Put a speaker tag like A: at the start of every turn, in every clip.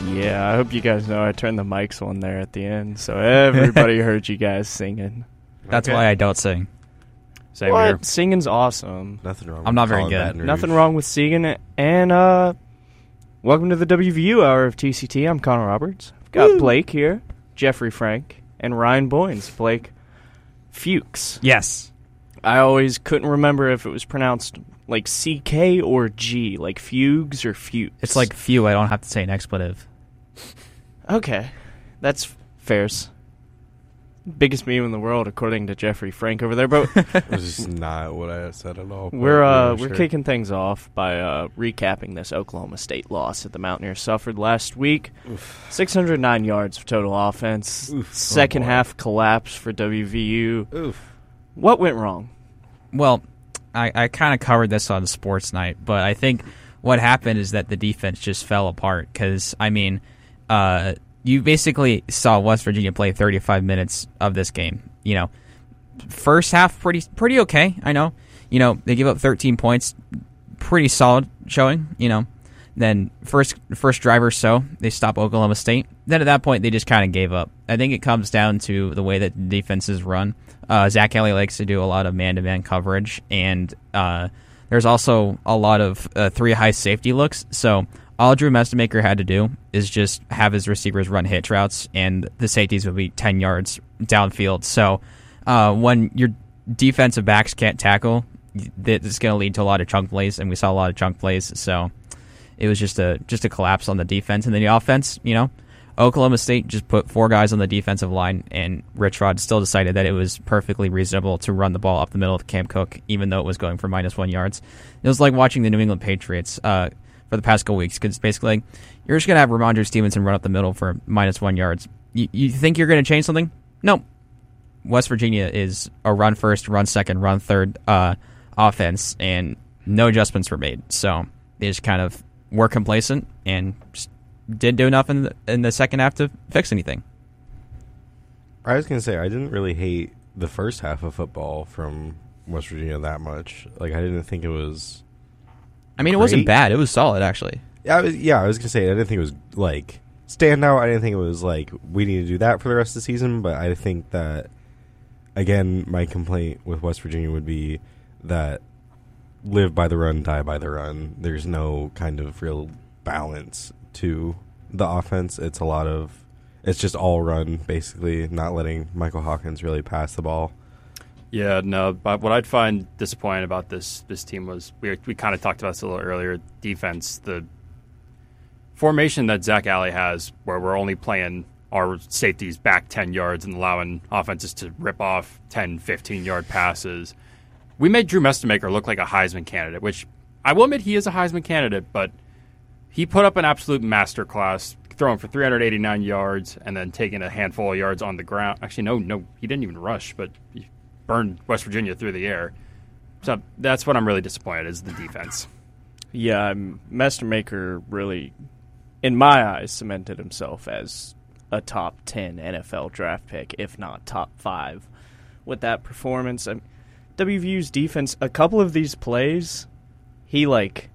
A: Yeah, I hope you guys know I turned the mics on there at the end, so everybody heard you guys singing.
B: That's why I don't sing.
C: Same
A: What?
C: here.
A: Singing's awesome.
D: Nothing wrong.
B: I'm
D: with
B: not very
D: calling
B: good.
D: Baton Rouge.
A: Nothing wrong with singing it. And welcome to the WVU hour of TCT. I'm Connor Roberts. I've got Blake here, Jeffrey Frank, and Ryan Boynes. Blake Fuchs.
B: Yes.
A: I always couldn't remember if it was pronounced like CK or G, like Fugues or Fuchs.
B: It's like few. I don't have to say an expletive.
A: Okay, that's fairs. Biggest meme in the world, according to Jeffrey Frank over there. But
D: This is not what I said at all. but
A: we're
D: sure.
A: kicking things off by recapping this Oklahoma State loss that the Mountaineers suffered last week. 609 yards of total offense.
D: Oof.
A: Second
D: Oh, boy.
A: half collapse for WVU.
D: Oof.
A: What went wrong?
B: Well, I kind of covered this on Sports Night, but I think what happened is that the defense just fell apart because, I mean, you basically saw West Virginia play 35 minutes of this game. You know, first half pretty okay, I know. You know, they give up 13 points, pretty solid showing, you know. Then first drive or so, they stop Oklahoma State. Then at that point, they just kind of gave up. I think it comes down to the way that the defense is run. Zach Elliott likes to do a lot of man-to-man coverage, and there's also a lot of three high safety looks. So all Drew Mestemaker had to do is just have his receivers run hitch routes, and the safeties would be 10 yards downfield. So when your defensive backs can't tackle, it's going to lead to a lot of chunk plays, and we saw a lot of chunk plays. So it was just a collapse on the defense. And then the offense, you know, Oklahoma State just put 4 guys on the defensive line, and Rich Rod still decided that it was perfectly reasonable to run the ball up the middle of Cam Cook, even though it was going for -1 yards. It was like watching the New England Patriots for the past couple weeks, because basically you're just going to have Ramondre Stevenson run up the middle for -1 yards. You think you're going to change something? No. West Virginia is a run first, run second, run third offense, and no adjustments were made. So they just kind of were complacent and just didn't do enough in the second half to fix anything.
D: I was going to say, I didn't really hate the first half of football from West Virginia that much. Like, I didn't think it was...
B: I mean, it wasn't
D: great.
B: bad. It was solid, actually.
D: I was going to say, I didn't think it was, like, standout. I didn't think it was, like, we need to do that for the rest of the season. But I think that, again, my complaint with West Virginia would be that live by the run, die by the run. There's no kind of real balance to the offense. It's just all run, basically, not letting Michael Hawkins really pass the ball.
C: Yeah, no, but what I'd find disappointing about this team was we kind of talked about this a little earlier, defense, the formation that Zach Alley has where we're only playing our safeties back 10 yards and allowing offenses to rip off 10, 15-yard passes. We made Drew Mestemaker look like a Heisman candidate, which I will admit he is a Heisman candidate, but he put up an absolute masterclass, throwing for 389 yards and then taking a handful of yards on the ground. Actually, no, he didn't even rush, but he burned West Virginia through the air. So that's what I'm really disappointed is the defense.
A: Yeah, Mestemaker really, in my eyes, cemented himself as a top 10 NFL draft pick, if not top 5, with that performance. WVU's defense, a couple of these plays, it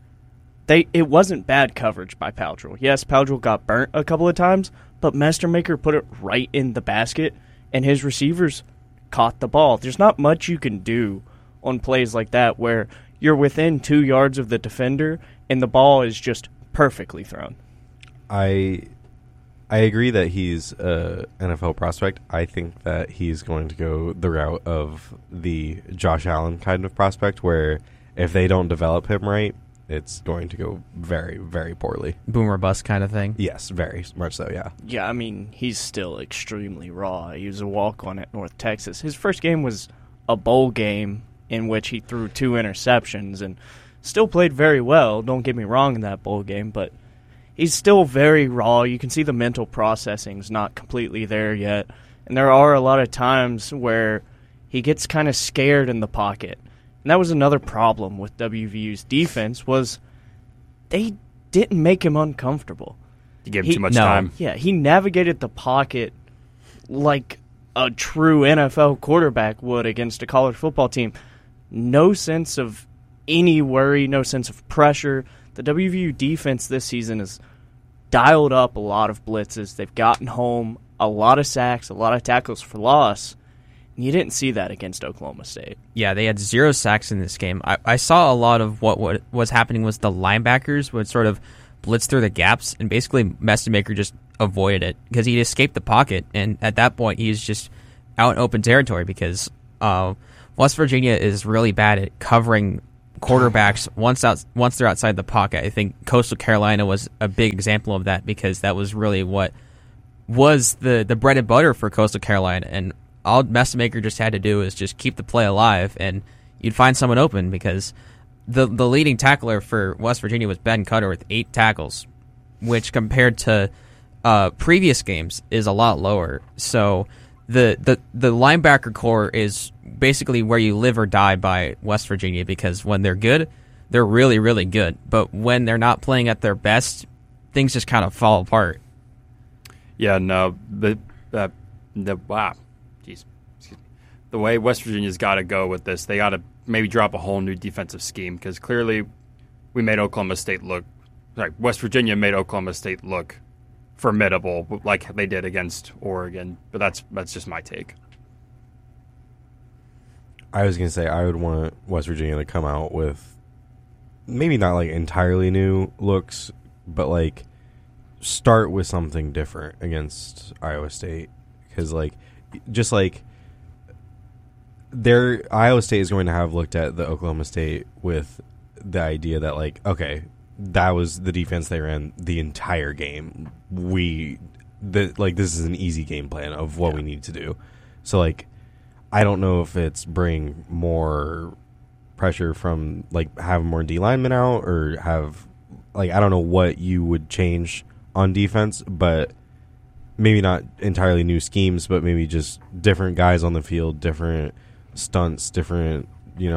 A: wasn't bad coverage by Powdrill. Yes, Powdrill got burnt a couple of times, but Mestemaker put it right in the basket, and his receivers caught the ball. There's not much you can do on plays like that where you're within 2 yards of the defender and the ball is just perfectly thrown.
D: I agree that he's an NFL prospect. I think that he's going to go the route of the Josh Allen kind of prospect, where if they don't develop him right, it's going to go very, very poorly.
B: Boomer bust kind of thing.
D: Yes, very much so, yeah.
A: Yeah, I mean, he's still extremely raw. He was a walk-on at North Texas. His first game was a bowl game in which he threw 2 interceptions and still played very well. Don't get me wrong in that bowl game, but he's still very raw. You can see the mental processing's not completely there yet. And there are a lot of times where he gets kind of scared in the pocket. And that was another problem with WVU's defense was they didn't make him uncomfortable.
C: You gave him too much time.
A: Yeah, he navigated the pocket like a true NFL quarterback would against a college football team. No sense of any worry, no sense of pressure. The WVU defense this season is dialed up a lot of blitzes. They've gotten home a lot of sacks, a lot of tackles for loss. And you didn't see that against Oklahoma State.
B: Yeah, they had 0 sacks in this game. I saw a lot of what was happening was the linebackers would sort of blitz through the gaps, and basically Mestemaker just avoided it because he'd escaped the pocket, and at that point he's just out in open territory because West Virginia is really bad at covering quarterbacks once they're outside the pocket. I think Coastal Carolina was a big example of that because that was really what was the bread and butter for Coastal Carolina, and all Mestemaker just had to do is just keep the play alive, and you'd find someone open because the leading tackler for West Virginia was Ben Cutter with 8 tackles, which compared to previous games is a lot lower. So the linebacker core is basically where you live or die by West Virginia because when they're good, they're really, really good. But when they're not playing at their best, things just kind of fall apart.
C: Yeah, no, wow. Jeez. The way West Virginia's got to go with this, they got to maybe drop a whole new defensive scheme because clearly we made Oklahoma State look – West Virginia made Oklahoma State look formidable like they did against Oregon, but that's just my take.
D: I was going to say I would want West Virginia to come out with maybe not like entirely new looks, but like start with something different against Iowa State because like just like Iowa State is going to have looked at the Oklahoma State with the idea that like, okay, that was the defense they ran the entire game. This is an easy game plan of what we need to do. So like, I don't know if it's bring more pressure from like have more D linemen out or have like I don't know what you would change on defense, but maybe not entirely new schemes, but maybe just different guys on the field, different stunts, different,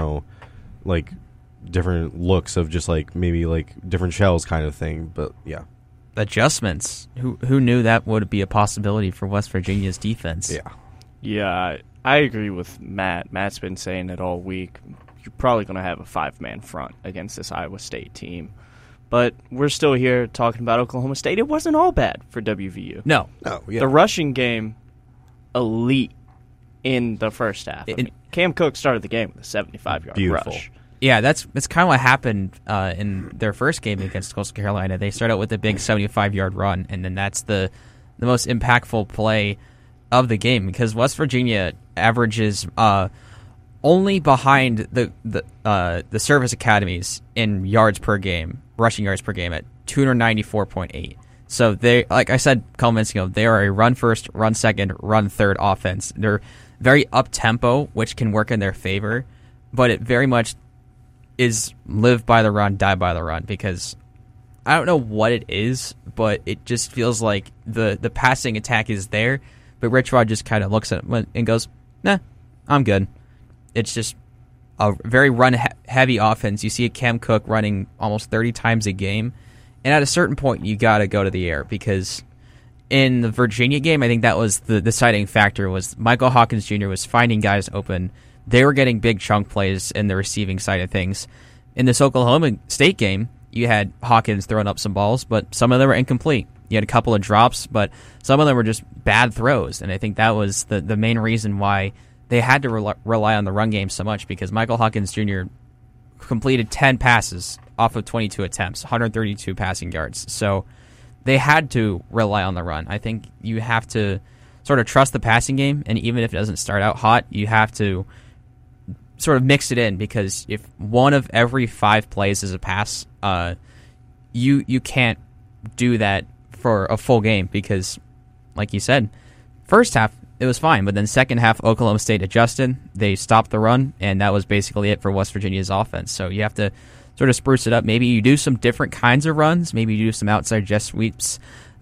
D: like different looks of just like maybe like different shells kind of thing. But yeah.
B: Adjustments. Who knew that would be a possibility for West Virginia's defense?
D: Yeah.
A: Yeah, I agree with Matt. Matt's been saying it all week. You're probably going to have a 5-man front against this Iowa State team. But we're still here talking about Oklahoma State. It wasn't all bad for WVU.
B: No.
A: The rushing game, elite in the first half. Cam Cook started the game with a 75-yard rush.
B: Yeah, that's kind of what happened in their first game against Coastal Carolina. They start out with a big 75-yard run, and then that's the most impactful play of the game because West Virginia averages only behind the service academies in yards per game, rushing yards per game at 294.8. So they, like I said, comments, they are a run first, run second, run third offense. They're very up tempo, which can work in their favor, but it very much is live by the run, die by the run because I don't know what it is, but it just feels like the passing attack is there, but Rich Rod just kind of looks at it and goes, nah, I'm good. It's just a very run-heavy offense. You see a Cam Cook running almost 30 times a game, and at a certain point, you got to go to the air because in the Virginia game, I think that was the deciding factor was Michael Hawkins Jr. was finding guys open. They were getting big chunk plays in the receiving side of things. In this Oklahoma State game, you had Hawkins throwing up some balls, but some of them were incomplete. You had a couple of drops, but some of them were just bad throws, and I think that was the main reason why they had to rely on the run game so much because Michael Hawkins Jr. completed 10 passes off of 22 attempts, 132 passing yards. So they had to rely on the run. I think you have to sort of trust the passing game, and even if it doesn't start out hot, you have to sort of mix it in because if one of every 5 plays is a pass, you can't do that for a full game because, like you said, first half it was fine, but then second half Oklahoma State adjusted, they stopped the run, and that was basically it for West Virginia's offense. So you have to sort of spruce it up. Maybe you do some different kinds of runs, maybe you do some outside jet sweeps,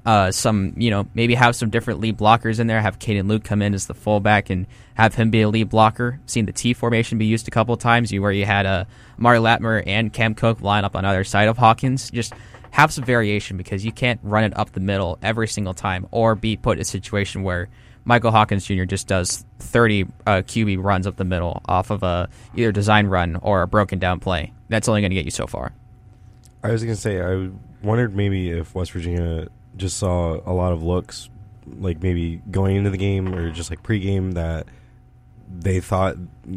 B: maybe have some different lead blockers in there, have Caden Luke come in as the fullback and have him be a lead blocker. Seen the T formation be used a couple of times, where you had Amari Latmer and Cam Cook line up on either side of Hawkins. Just have some variation because you can't run it up the middle every single time or be put in a situation where Michael Hawkins Jr. just does 30 QB runs up the middle off of a either design run or a broken down play. That's only going to get you so far.
D: I was going to say, I wondered maybe if West Virginia just saw a lot of looks, like maybe going into the game or just like pregame, that they thought,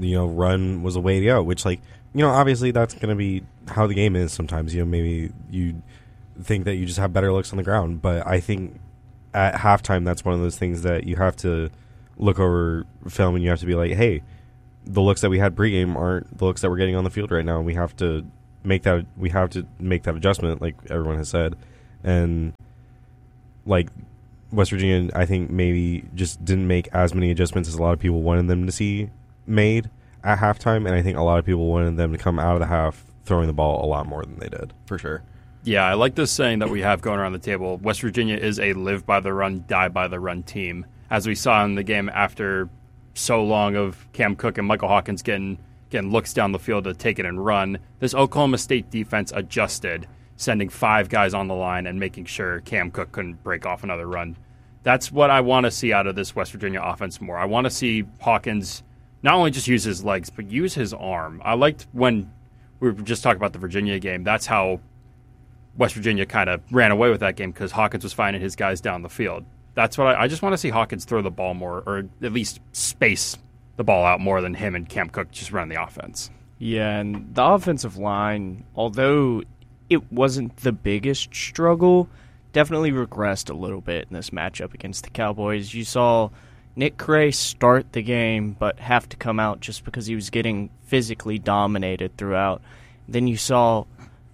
D: run was a way to go, which, like, obviously that's going to be how the game is sometimes. Maybe you think that you just have better looks on the ground, but I think at halftime that's one of those things that you have to look over film and you have to be like, hey, the looks that we had pregame aren't the looks that we're getting on the field right now, and we have to make that adjustment, like everyone has said. And like West Virginia, I think maybe just didn't make as many adjustments as a lot of people wanted them to see made at halftime, and I think a lot of people wanted them to come out of the half throwing the ball a lot more than they did, for sure.
C: Yeah, I like this saying that we have going around the table. West Virginia is a live by the run, die by the run team. As we saw in the game after so long of Cam Cook and Michael Hawkins getting looks down the field to take it and run, this Oklahoma State defense adjusted, sending 5 guys on the line and making sure Cam Cook couldn't break off another run. That's what I want to see out of this West Virginia offense more. I want to see Hawkins not only just use his legs, but use his arm. I liked when we were just talking about the Virginia game. That's how West Virginia kind of ran away with that game, because Hawkins was finding his guys down the field. That's what I just want to see Hawkins throw the ball more, or at least space the ball out more than him and Cam Cook just run the offense.
A: Yeah, and the offensive line, although it wasn't the biggest struggle, definitely regressed a little bit in this matchup against the Cowboys. You saw Nick Cray start the game but have to come out just because he was getting physically dominated throughout. Then you saw,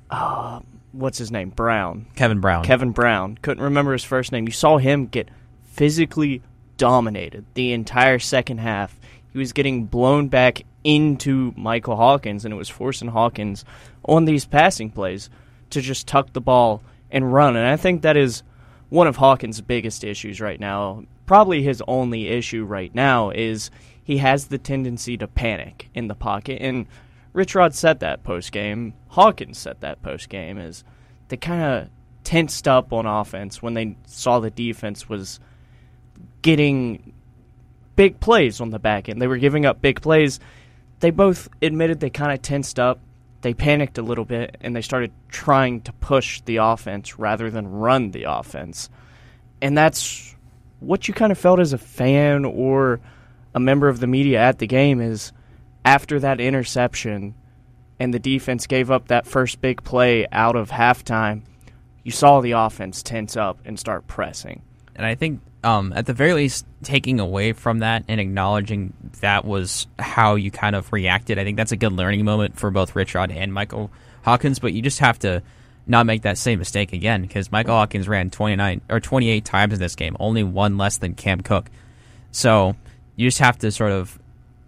A: what's his name?
B: Kevin Brown.
A: Couldn't remember his first name. You saw him get physically dominated the entire second half. He was getting blown back into Michael Hawkins, and it was forcing Hawkins on these passing plays to just tuck the ball and run. And I think that is one of Hawkins' biggest issues right now. Probably his only issue right now is he has the tendency to panic in the pocket. And Rich Rod said that post-game. Hawkins said that post-game, is they kind of tensed up on offense when they saw the defense was getting big plays on the back end. They were giving up big plays. They both admitted they kind of tensed up. They panicked a little bit, and they started trying to push the offense rather than run the offense. And that's what you kind of felt as a fan or a member of the media at the game, is after that interception and the defense gave up that first big play out of halftime, you saw the offense tense up and start pressing.
B: And I think at the very least, taking away from that and acknowledging that was how you kind of reacted, I think that's a good learning moment for both Rich Rod and Michael Hawkins. But you just have to not make that same mistake again, because Michael Hawkins ran 28 times in this game, only one less than Cam Cook. So you just have to sort of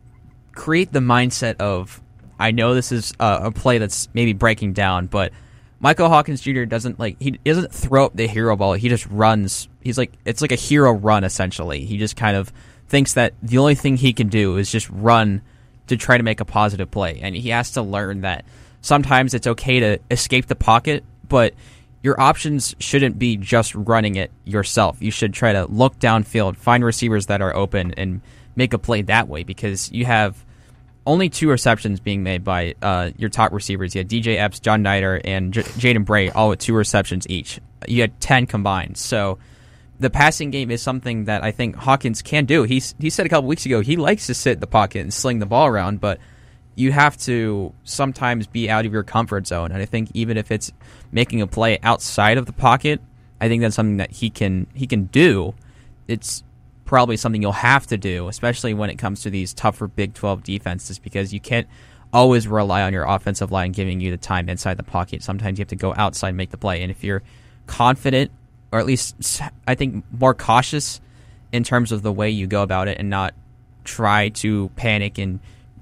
B: create the mindset of, I know this is a play that's maybe breaking down, but Michael Hawkins Jr. doesn't throw up the hero ball. He just runs. It's like a hero run, essentially. He just kind of thinks that the only thing he can do is just run to try to make a positive play. And he has to learn that sometimes it's okay to escape the pocket, but your options shouldn't be just running it yourself. You should try to look downfield, find receivers that are open, and make a play that way, because you have only 2 receptions being made by your top receivers. You had DJ Epps, John Nider, and Jaden Bray, all with 2 receptions each. You had 10 combined. So the passing game is something that I think Hawkins can do. He said a couple weeks ago he likes to sit in the pocket and sling the ball around, but you have to sometimes be out of your comfort zone. And I think even if it's making a play outside of the pocket, I think that's something that he can do. It's probably something you'll have to do, especially when it comes to these tougher Big 12 defenses, because you can't always rely on your offensive line giving you the time inside the pocket. Sometimes you have to go outside and make the play. And if you're confident, or at least I think more cautious in terms of the way you go about it, and not try to panic and,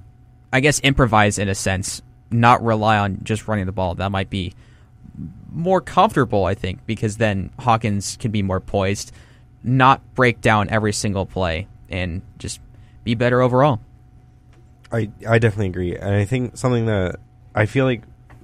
B: I guess, improvise in a sense, not rely on just running the ball, that might be more comfortable, I think, because then Hawkins can be more poised, not break down every single play, and just be better overall.
D: I definitely agree. And I think something that I feel like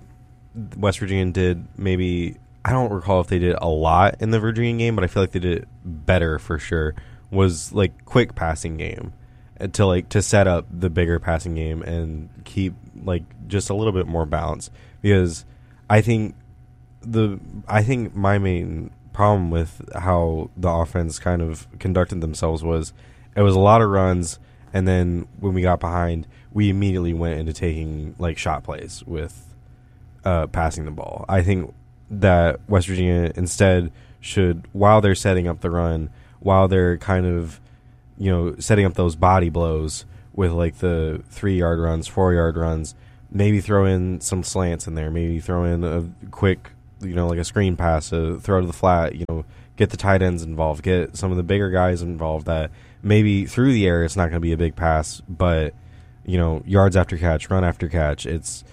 D: West Virginia did, maybe, I don't recall if they did a lot in the Virginia game, but I feel like they did it better for sure, was like quick passing game to set up the bigger passing game and keep like just a little bit more balance. Because I think my main problem with how the offense kind of conducted themselves was it was a lot of runs, and then when we got behind, we immediately went into taking like shot plays with passing the ball. I think that West Virginia instead should, while they're setting up the run, while they're kind of, setting up those body blows with like the 3-yard runs, 4-yard runs, maybe throw in some slants in there, maybe throw in a quick, like a screen pass, a throw to the flat, get the tight ends involved, get some of the bigger guys involved that maybe through the air it's not going to be a big pass, but, yards after catch, run after catch, it's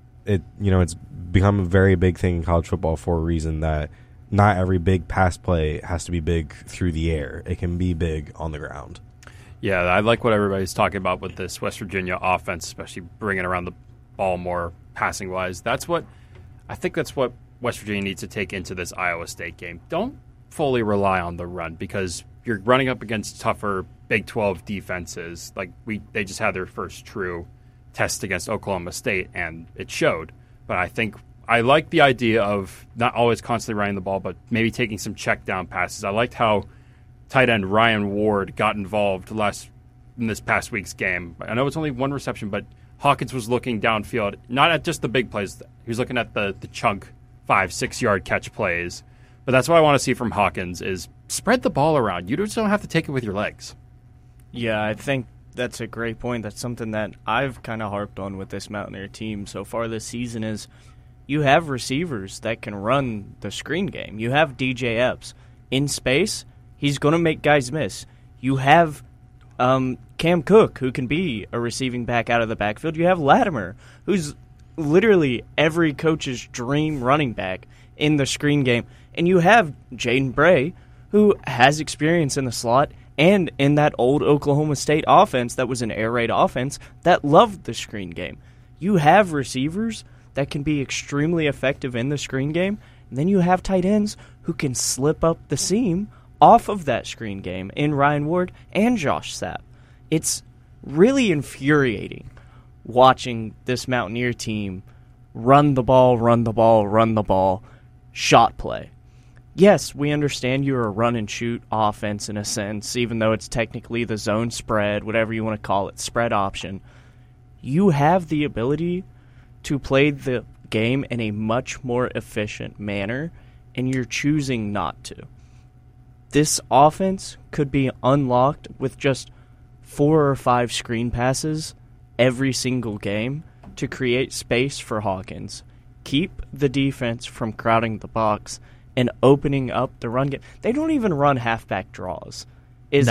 D: become a very big thing in college football for a reason that not every big pass play has to be big through the air. It can be big on the ground.
C: Yeah, I like what everybody's talking about with this West Virginia offense, especially bringing around the ball more passing-wise. I think that's what West Virginia needs to take into this Iowa State game. Don't fully rely on the run because you're running up against tougher Big 12 defenses. Like they just had their first true test against Oklahoma State, and it showed. But I think I like the idea of not always constantly running the ball, but maybe taking some check down passes. I liked how tight end Ryan Ward got involved in this past week's game. I know it's only one reception, but Hawkins was looking downfield, not at just the big plays. He was looking at the chunk 5-6 yard catch plays. But that's what I want to see from Hawkins is spread the ball around. You just don't have to take it with your legs.
A: Yeah, I think that's a great point. That's something that I've kind of harped on with this Mountaineer team so far this season is you have receivers that can run the screen game. You have DJ Epps. In space, he's going to make guys miss. You have Cam Cook, who can be a receiving back out of the backfield. You have Latimer, who's literally every coach's dream running back in the screen game. And you have Jaden Bray, who has experience in the slot and in that old Oklahoma State offense that was an air raid offense that loved the screen game. You have receivers that can be extremely effective in the screen game, and then you have tight ends who can slip up the seam off of that screen game in Ryan Ward and Josh Sapp. It's really infuriating watching this Mountaineer team run the ball, shot play. Yes, we understand you're a run-and-shoot offense in a sense, even though it's technically the zone spread, whatever you want to call it, spread option. You have the ability to play the game in a much more efficient manner, and you're choosing not to. This offense could be unlocked with just 4 or 5 screen passes every single game to create space for Hawkins, keep the defense from crowding the box, and opening up the run game. They don't even run halfback draws.
D: It's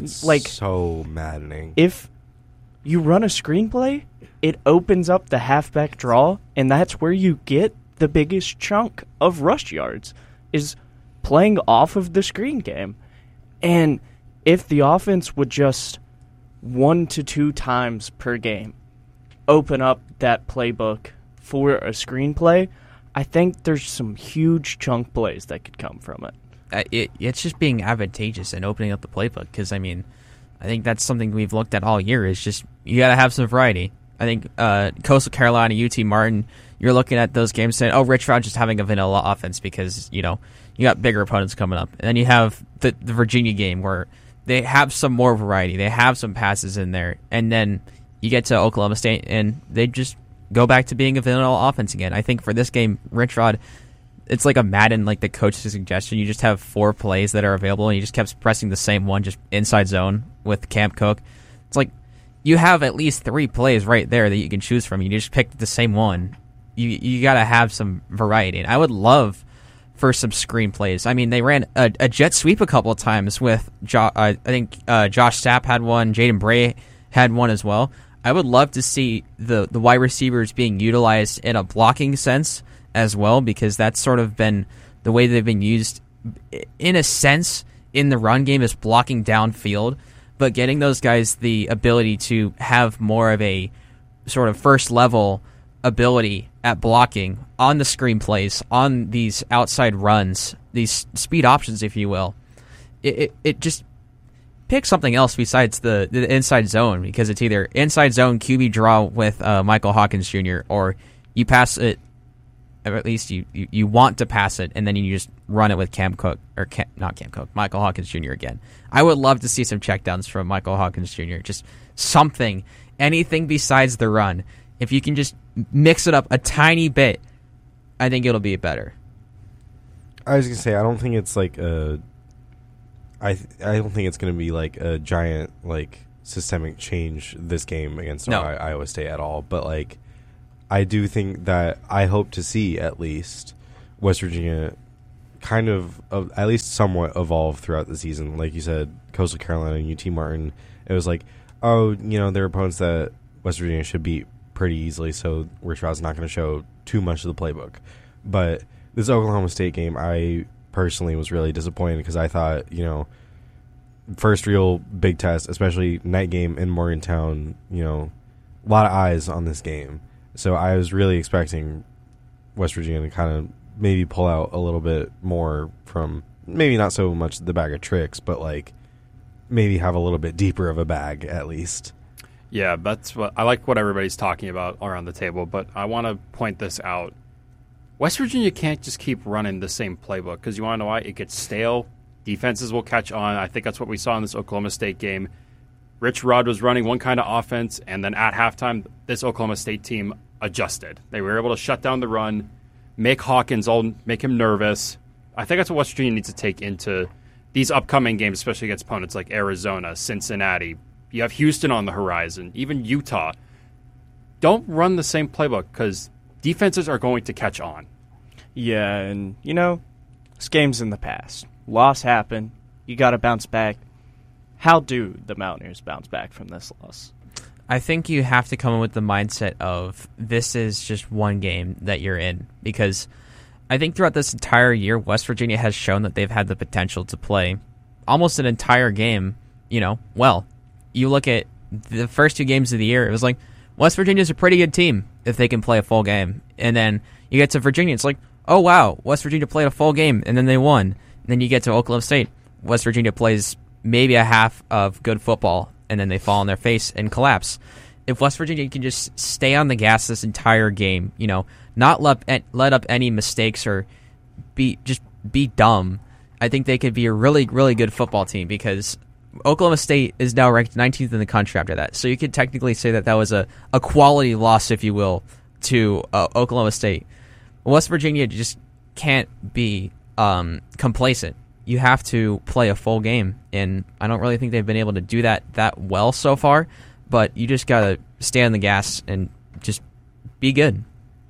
D: so maddening.
A: If you run a screenplay, it opens up the halfback draw, and that's where you get the biggest chunk of rush yards, is playing off of the screen game. And if the offense would just 1 to 2 times per game open up that playbook for a screenplay, I think there's some huge chunk plays that could come from it.
B: It's just being advantageous and opening up the playbook because, I think that's something we've looked at all year is just you got to have some variety. I think Coastal Carolina, UT Martin, you're looking at those games saying, oh, Rich Rod just having a vanilla offense because, you got bigger opponents coming up. And then you have the Virginia game where they have some more variety. They have some passes in there. And then you get to Oklahoma State and they just go back to being a vanilla offense again. I think for this game, Rich Rod, it's like a Madden, like the coach's suggestion. You just have 4 plays that are available, and you just kept pressing the same one, just inside zone with Cam Cook. It's like you have at least 3 plays right there that you can choose from. You just pick the same one. You got to have some variety. And I would love for some screenplays. They ran a jet sweep a couple of times with, I think Josh Sapp had one, Jaden Bray had one as well. I would love to see the wide receivers being utilized in a blocking sense as well, because that's sort of been the way they've been used in a sense in the run game is blocking downfield, but getting those guys the ability to have more of a sort of first level ability at blocking on the screenplays, on these outside runs, these speed options, if you will. It just pick something else besides the inside zone, because it's either inside zone QB draw with Michael Hawkins Jr. or you pass it or at least you want to pass it, and then you just run it with Michael Hawkins Jr. again. I would love to see some checkdowns from Michael Hawkins Jr. Just something, anything besides the run. If you can just mix it up a tiny bit, I think it'll be better.
D: I was gonna say I don't think it's like I don't think it's gonna be like a giant like systemic change this game against Iowa State at all. But like, I do think that I hope to see at least West Virginia kind of at least somewhat evolve throughout the season. Like you said, Coastal Carolina and UT Martin, it was like, oh, they're opponents that West Virginia should beat pretty easily, so Rich Rod's not going to show too much of the playbook. But this Oklahoma State game, I personally was really disappointed because I thought, first real big test, especially night game in Morgantown, a lot of eyes on this game. So I was really expecting West Virginia to kind of maybe pull out a little bit more from maybe not so much the bag of tricks, but like maybe have a little bit deeper of a bag at least.
C: Yeah, that's what I like what everybody's talking about around the table, but I want to point this out. West Virginia can't just keep running the same playbook because you want to know why? It gets stale. Defenses will catch on. I think that's what we saw in this Oklahoma State game. Rich Rod was running one kind of offense, and then at halftime, this Oklahoma State team adjusted. They were able to shut down the run, make Hawkins make him nervous. I think that's what West Virginia needs to take into these upcoming games, especially against opponents like Arizona, Cincinnati. You have Houston on the horizon, even Utah. Don't run the same playbook because defenses are going to catch on.
A: Yeah, and, this game's in the past. Loss happened. You got to bounce back. How do the Mountaineers bounce back from this loss?
B: I think you have to come in with the mindset of this is just one game that you're in, because I think throughout this entire year, West Virginia has shown that they've had the potential to play almost an entire game, well. You look at the first two games of the year, it was like, West Virginia's a pretty good team if they can play a full game. And then you get to Virginia, it's like, oh, wow, West Virginia played a full game, and then they won. And then you get to Oklahoma State, West Virginia plays maybe a half of good football, and then they fall on their face and collapse. If West Virginia can just stay on the gas this entire game, not let up any mistakes or be dumb, I think they could be a really, really good football team, because Oklahoma State is now ranked 19th in the country after that. So you could technically say that was a quality loss, if you will, to Oklahoma State. West Virginia just can't be complacent. You have to play a full game, and I don't really think they've been able to do that well so far, but you just got to stay on the gas and just be good.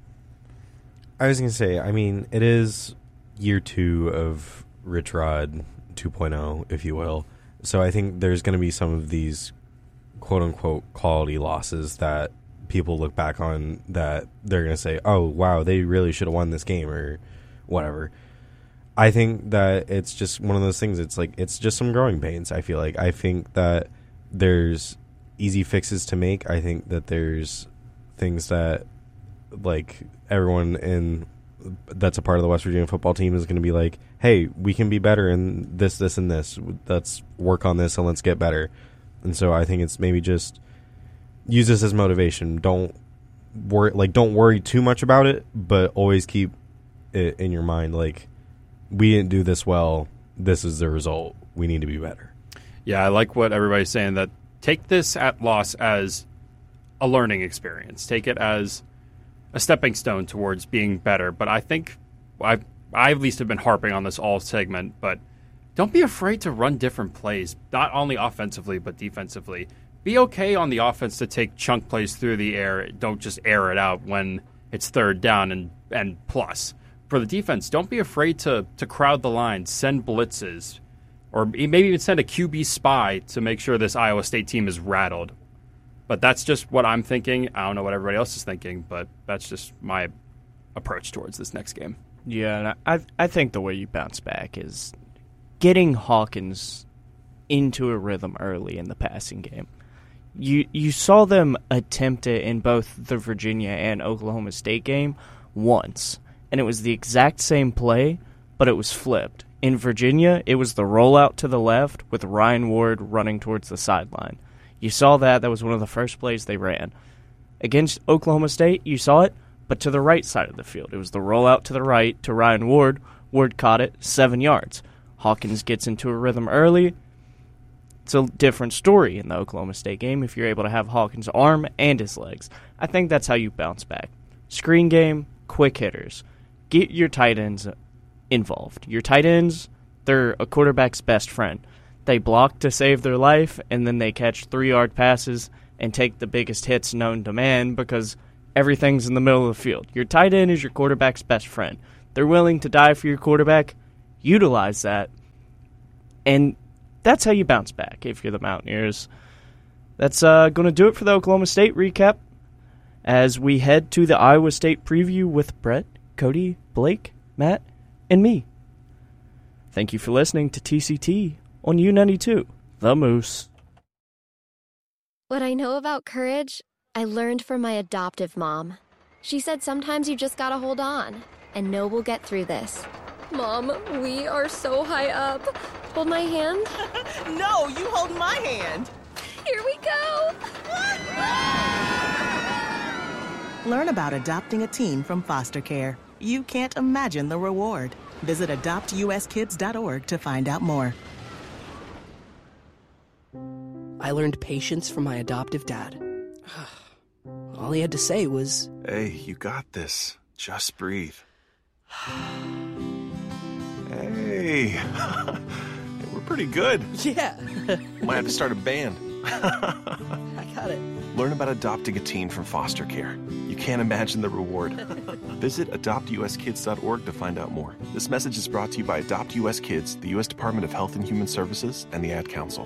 D: I was going to say, it is year 2 of Rich Rod 2.0, if you will. So I think there's going to be some of these quote-unquote quality losses that people look back on that they're going to say, oh, wow, they really should have won this game or whatever. I think that it's just one of those things. It's like it's just some growing pains, I feel like. I think that there's easy fixes to make. I think that there's things that, like, everyone that's a part of the West Virginia football team is going to be like, hey, we can be better in this, and this. Let's work on this and let's get better. And so I think it's maybe just use this as motivation. Don't worry too much about it, but always keep it in your mind. Like, we didn't do this well. This is the result. We need to be better.
C: Yeah, I like what everybody's saying, that take this loss as a learning experience. Take it as a stepping stone towards being better. But I think I at least have been harping on this all segment, but don't be afraid to run different plays, not only offensively but defensively. Be okay on the offense to take chunk plays through the air. Don't just air it out when it's third down and plus. For the defense, don't be afraid to crowd the line, send blitzes, or maybe even send a QB spy to make sure this Iowa State team is rattled. But that's just what I'm thinking. I don't know what everybody else is thinking, but that's just my approach towards this next game.
A: Yeah, and I think the way you bounce back is getting Hawkins into a rhythm early in the passing game. You saw them attempt it in both the Virginia and Oklahoma State game once, and it was the exact same play, but it was flipped. In Virginia, it was the rollout to the left with Ryan Ward running towards the sideline. You saw that. That was one of the first plays they ran. Against Oklahoma State, you saw it, but but to the right side of the field. It was the rollout to the right to Ryan Ward. Ward caught it, 7 yards. Hawkins gets into a rhythm early. It's a different story in the Oklahoma State game if you're able to have Hawkins' arm and his legs. I think that's how you bounce back. Screen game, quick hitters. Get your tight ends involved. Your tight ends, they're a quarterback's best friend. They block to save their life, and then they catch 3-yard passes and take the biggest hits known to man because everything's in the middle of the field. Your tight end is your quarterback's best friend. They're willing to die for your quarterback. Utilize that. And that's how you bounce back if you're the Mountaineers. That's going to do it for the Oklahoma State recap as we head to the Iowa State preview with Brett, Cody, Blake, Matt, and me. Thank you for listening to TCT on U92, The Moose.
E: What I know about courage, I learned from my adoptive mom. She said sometimes you just gotta hold on and know we'll get through this. Mom, we are so high up. Hold my hand.
F: No, you hold my hand.
E: Here we go.
F: Learn about adopting a teen from foster care. You can't imagine the reward. Visit adoptuskids.org to find out more.
G: I learned patience from my adoptive dad. All he had to say was,
H: "Hey, you got this. Just breathe." Hey, we're pretty good.
G: yeah,
H: Might have to start a band.
G: I got it.
H: Learn about adopting a teen from foster care. You can't imagine the reward. Visit adoptuskids.org to find out more. This message is brought to you by Adopt US Kids, the U.S. Department of Health and Human Services, and the Ad Council.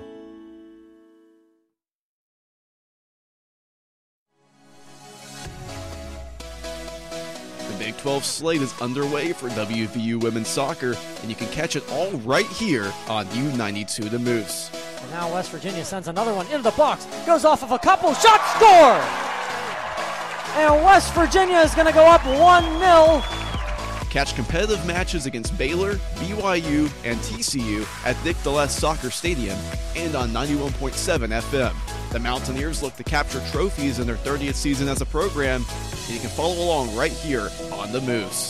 I: The Big 12 slate is underway for WVU women's soccer, and you can catch it all right here on U92 The Moose.
J: And now West Virginia sends another one into the box. Goes off of a couple. Shot, score! And West Virginia is going to go up 1-0.
I: Catch competitive matches against Baylor, BYU, and TCU at Dick DeLess Soccer Stadium and on 91.7 FM. The Mountaineers look to capture trophies in their 30th season as a program, and you can follow along right here on The Moose.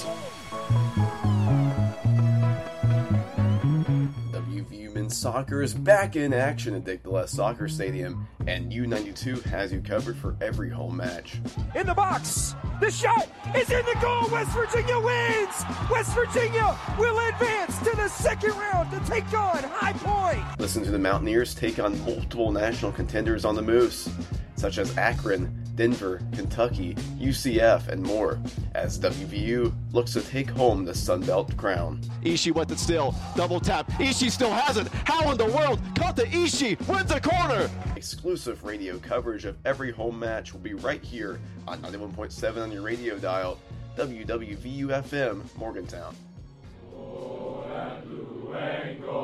K: WVU men's soccer is back in action at Dick DeLess Soccer Stadium, and U92 has you covered for every home match.
L: In the box, the shot is in the goal. West Virginia wins. West Virginia will advance to the second round to take on High Point.
K: Listen to the Mountaineers take on multiple national contenders on the Moose, such as Akron, Denver, Kentucky, UCF, and more, as WVU looks to take home the Sun Belt crown.
M: Ishii went it still, double tap. Ishii still has it. How in the world? Caught the Ishii, wins the corner.
K: Exclusive radio coverage of every home match will be right here on 91.7 on your radio dial, WWVU FM, Morgantown.
N: Go and blue and go.